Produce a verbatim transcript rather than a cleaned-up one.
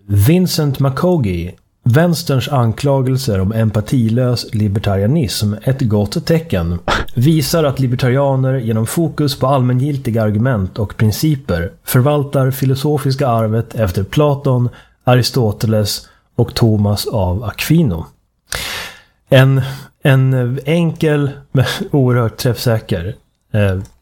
Vincent McCaughey, vänsterns anklagelser om empatilös libertarianism, ett gott tecken, visar att libertarianer genom fokus på allmängiltiga argument och principer förvaltar filosofiska arvet efter Platon, Aristoteles och Thomas av Aquino. En, en enkel men oerhört träffsäker eh,